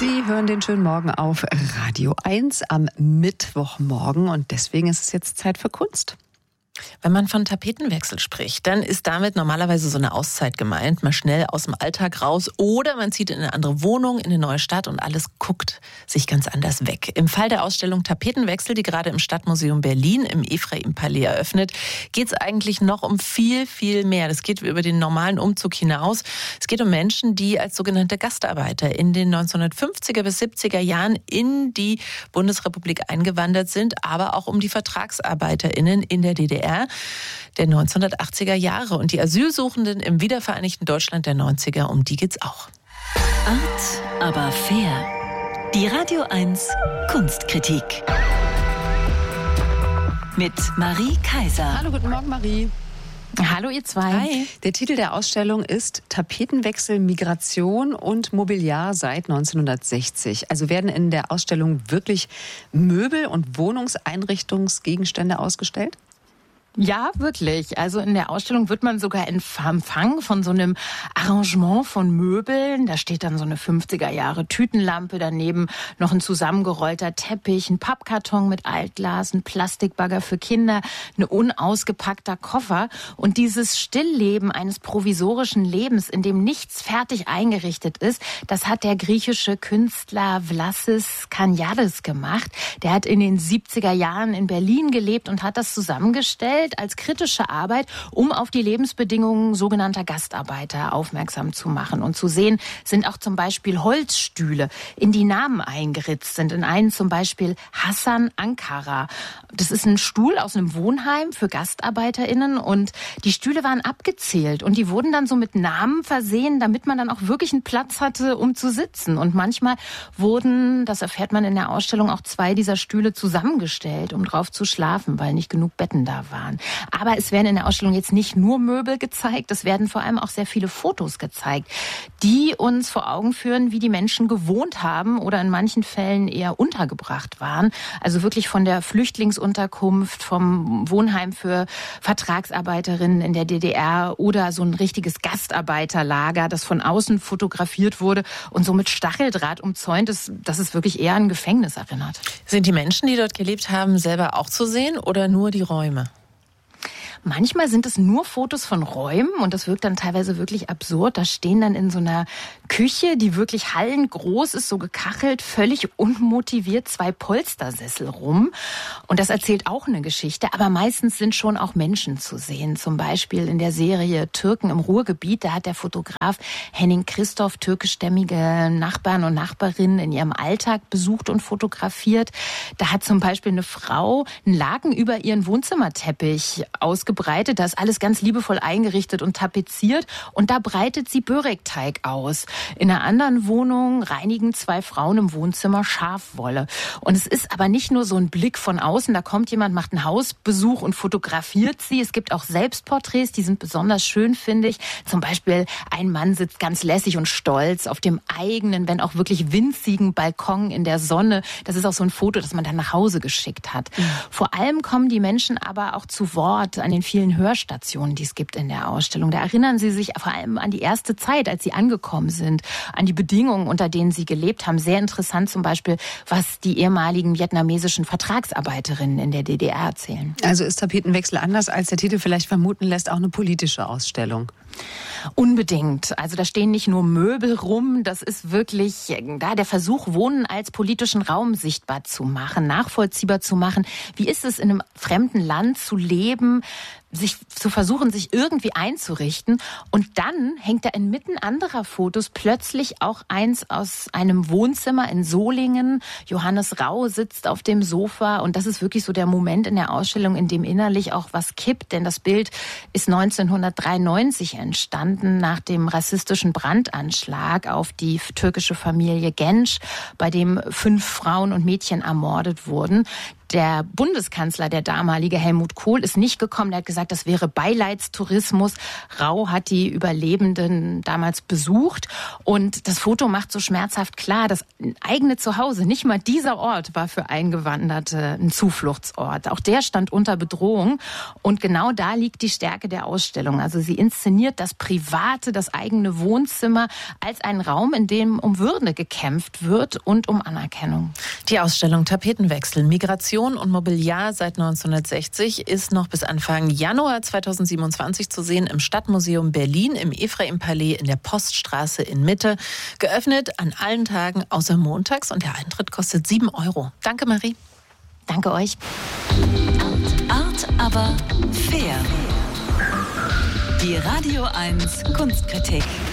Sie hören den schönen Morgen auf Radio 1 am Mittwochmorgen und deswegen ist es jetzt Zeit für Kunst. Wenn man von Tapetenwechsel spricht, dann ist damit normalerweise so eine Auszeit gemeint, mal schnell aus dem Alltag raus oder man zieht in eine andere Wohnung, in eine neue Stadt und alles guckt sich ganz anders weg. Im Fall der Ausstellung Tapetenwechsel, die gerade im Stadtmuseum Berlin im Ephraim-Palais eröffnet, geht es eigentlich noch um viel, viel mehr. Das geht über den normalen Umzug hinaus. Es geht um Menschen, die als sogenannte Gastarbeiter in den 1950er bis 70er Jahren in die Bundesrepublik eingewandert sind, aber auch um die VertragsarbeiterInnen in der DDR der 1980er Jahre und die Asylsuchenden im wiedervereinigten Deutschland der 90er, um die geht's auch. Art, aber fair. Die Radio 1 Kunstkritik. Mit Marie Kaiser. Hallo, guten Morgen, Marie. Hallo ihr zwei. Hi. Der Titel der Ausstellung ist Tapetenwechsel, Migration und Mobiliar seit 1960. Also werden in der Ausstellung wirklich Möbel und Wohnungseinrichtungsgegenstände ausgestellt? Ja, wirklich. Also in der Ausstellung wird man sogar empfangen von so einem Arrangement von Möbeln. Da steht dann so eine 50er Jahre Tütenlampe, daneben noch ein zusammengerollter Teppich, ein Pappkarton mit Altglas, ein Plastikbagger für Kinder, ein unausgepackter Koffer. Und dieses Stillleben eines provisorischen Lebens, in dem nichts fertig eingerichtet ist, das hat der griechische Künstler Vlasis Kaniades gemacht. Der hat in den 70er Jahren in Berlin gelebt und hat das zusammengestellt als kritische Arbeit, um auf die Lebensbedingungen sogenannter Gastarbeiter aufmerksam zu machen. Und zu sehen sind auch zum Beispiel Holzstühle, in die Namen eingeritzt sind. In einen zum Beispiel Hassan Ankara. Das ist ein Stuhl aus einem Wohnheim für GastarbeiterInnen und die Stühle waren abgezählt und die wurden dann so mit Namen versehen, damit man dann auch wirklich einen Platz hatte, um zu sitzen. Und manchmal wurden, das erfährt man in der Ausstellung, auch 2 dieser Stühle zusammengestellt, um drauf zu schlafen, weil nicht genug Betten da waren. Aber es werden in der Ausstellung jetzt nicht nur Möbel gezeigt, es werden vor allem auch sehr viele Fotos gezeigt, die uns vor Augen führen, wie die Menschen gewohnt haben oder in manchen Fällen eher untergebracht waren. Also wirklich von der Flüchtlingsunterkunft, vom Wohnheim für Vertragsarbeiterinnen in der DDR oder so ein richtiges Gastarbeiterlager, das von außen fotografiert wurde und so mit Stacheldraht umzäunt ist, dass es wirklich eher an ein Gefängnis erinnert. Sind die Menschen, die dort gelebt haben, selber auch zu sehen oder nur die Räume? Manchmal sind es nur Fotos von Räumen und das wirkt dann teilweise wirklich absurd. Da stehen dann in so einer Küche, die wirklich hallengroß ist, so gekachelt, völlig unmotiviert 2 Polstersessel rum. Und das erzählt auch eine Geschichte. Aber meistens sind schon auch Menschen zu sehen. Zum Beispiel in der Serie Türken im Ruhrgebiet. Da hat der Fotograf Henning Christoph türkischstämmige Nachbarn und Nachbarinnen in ihrem Alltag besucht und fotografiert. Da hat zum Beispiel eine Frau einen Laken über ihren Wohnzimmerteppich ausgebreitet. Da ist alles ganz liebevoll eingerichtet und tapeziert und da breitet sie Börekteig aus. In einer anderen Wohnung reinigen 2 Frauen im Wohnzimmer Schafwolle. Und es ist aber nicht nur so ein Blick von außen, da kommt jemand, macht einen Hausbesuch und fotografiert sie. Es gibt auch Selbstporträts, die sind besonders schön, finde ich. Zum Beispiel ein Mann sitzt ganz lässig und stolz auf dem eigenen, wenn auch wirklich winzigen Balkon in der Sonne. Das ist auch so ein Foto, das man dann nach Hause geschickt hat. Vor allem kommen die Menschen aber auch zu Wort an den vielen Hörstationen, die es gibt in der Ausstellung. Da erinnern sie sich vor allem an die erste Zeit, als sie angekommen sind, an die Bedingungen, unter denen sie gelebt haben. Sehr interessant zum Beispiel, was die ehemaligen vietnamesischen Vertragsarbeiterinnen in der DDR erzählen. Also ist Tapetenwechsel anders, als der Titel vielleicht vermuten lässt, auch eine politische Ausstellung? Unbedingt. Also da stehen nicht nur Möbel rum, das ist wirklich da der Versuch, Wohnen als politischen Raum sichtbar zu machen, nachvollziehbar zu machen. Wie ist es, in einem fremden Land zu leben, sich zu versuchen, sich irgendwie einzurichten. Und dann hängt da inmitten anderer Fotos plötzlich auch eins aus einem Wohnzimmer in Solingen. Johannes Rau sitzt auf dem Sofa und das ist wirklich so der Moment in der Ausstellung, in dem innerlich auch was kippt, denn das Bild ist 1993 entstanden nach dem rassistischen Brandanschlag auf die türkische Familie Genç, bei dem 5 Frauen und Mädchen ermordet wurden. Der Bundeskanzler, der damalige Helmut Kohl, ist nicht gekommen. Der hat gesagt, das wäre Beileidstourismus. Rau hat die Überlebenden damals besucht. Und das Foto macht so schmerzhaft klar, das eigene Zuhause, nicht mal dieser Ort war für Eingewanderte ein Zufluchtsort. Auch der stand unter Bedrohung. Und genau da liegt die Stärke der Ausstellung. Also sie inszeniert das Private, das eigene Wohnzimmer als einen Raum, in dem um Würde gekämpft wird und um Anerkennung. Die Ausstellung Tapetenwechsel, Migration und Mobiliar seit 1960 ist noch bis Anfang Januar 2027 zu sehen im Stadtmuseum Berlin, im Ephraim-Palais in der Poststraße in Mitte. Geöffnet an allen Tagen außer montags und der Eintritt kostet 7 €. Danke, Marie. Danke euch. Art, aber fair. Die Radio 1 Kunstkritik.